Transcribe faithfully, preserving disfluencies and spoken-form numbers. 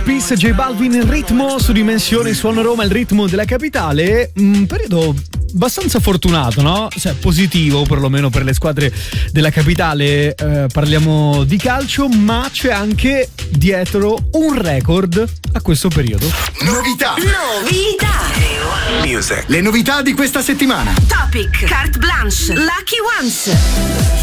Peace, J Balvin in ritmo su Dimensione Suono Roma, il ritmo della capitale. Un periodo abbastanza fortunato, no? Cioè positivo perlomeno per le squadre della capitale. Eh, parliamo di calcio, ma c'è anche dietro un record a questo periodo. Novità. Novità. Music. Le novità di questa settimana. Topic. Carte blanche. Lucky Ones.